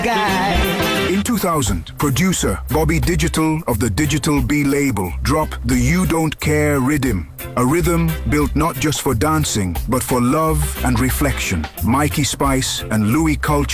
In 2000, producer Bobby Digital of the Digital B label dropped the You Don't Care rhythm, a rhythm built not just for dancing, but for love and reflection. Mikey Spice and Louis Culture